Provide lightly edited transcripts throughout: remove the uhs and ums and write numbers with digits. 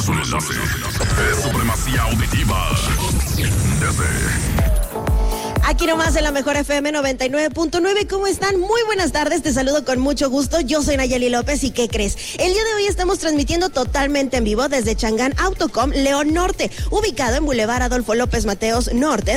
es un enlace. Es supremacía auditiva. Aquí nomás en la mejor FM 99.9. ¿Cómo están? Muy buenas tardes, te saludo con mucho gusto. Yo soy Nayeli López y ¿qué crees? El día de hoy estamos transmitiendo totalmente en vivo desde Changán Autocom, León Norte, ubicado en Boulevard Adolfo López Mateos Norte,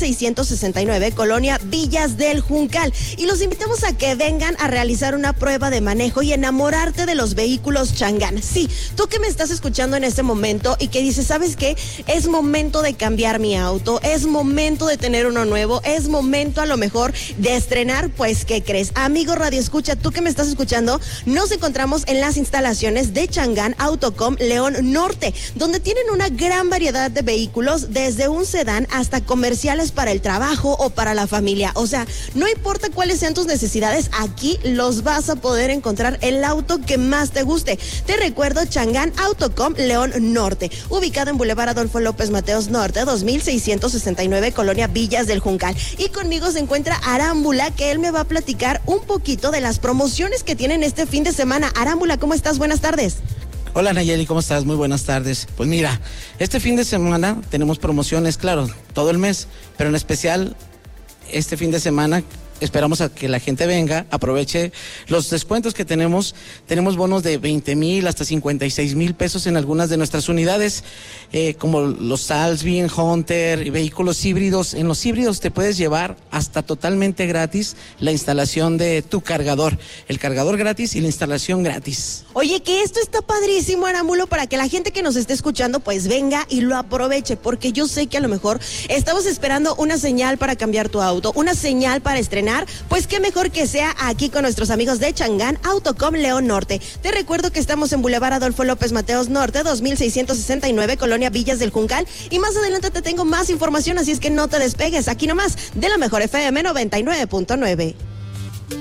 2669, Colonia Villas del Juncal. Y los invitamos a que vengan a realizar una prueba de manejo y enamorarte de los vehículos Changán. Sí, tú que me estás escuchando en este momento y que dices, ¿sabes qué? Es momento de cambiar mi auto, es momento de tener uno nuevo, es momento a lo mejor de estrenar, pues ¿qué crees? Amigo Radio Escucha, tú que me estás escuchando, nos encontramos en las instalaciones de Changán Autocom León Norte, donde tienen una gran variedad de vehículos, desde un sedán hasta comerciales para el trabajo o para la familia. O sea, no importa cuáles sean tus necesidades, aquí los vas a poder encontrar el auto que más te guste. Te recuerdo, Changán Autocom León Norte, ubicado en Boulevard Adolfo López Mateos Norte, 2669, Colonia Villas del Juncal. Y conmigo se encuentra Arámbula, que él me va a platicar un poquito de las promociones que tienen este fin de semana. Arámbula, ¿cómo estás? Buenas tardes. Hola Nayeli, ¿cómo estás? Muy buenas tardes. Pues mira, este fin de semana tenemos promociones, claro, todo el mes, pero en especial este fin de semana esperamos a que la gente venga, aproveche los descuentos que tenemos. Tenemos bonos de 20,000 hasta 56,000 pesos en algunas de nuestras unidades, como los Salsby, Hunter, vehículos híbridos. En los híbridos te puedes llevar hasta totalmente gratis la instalación de tu cargador. El cargador gratis y la instalación gratis. Oye, que esto está padrísimo, Arámbulo, para que la gente que nos esté escuchando pues venga y lo aproveche, porque yo sé que a lo mejor estamos esperando una señal para cambiar tu auto, una señal para estrenar. Pues qué mejor que sea aquí con nuestros amigos de Changán Autocom León Norte. Te recuerdo que estamos en Boulevard Adolfo López Mateos Norte, 2669, Colonia Villas del Juncal. Y más adelante te tengo más información, así es que no te despegues. Aquí nomás de la mejor FM 99.9.